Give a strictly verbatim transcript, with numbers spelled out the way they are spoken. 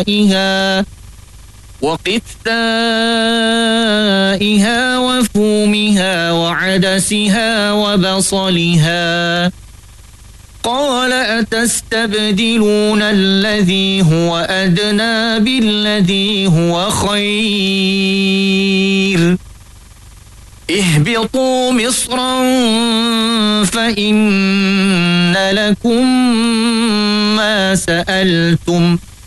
وقثائها وقثائها وفومها وعدسها وبصلها. قال أتستبدلون الذي هو أدنى بالذي هو خير اهبطوا مصرا فإن لكم ما سألتم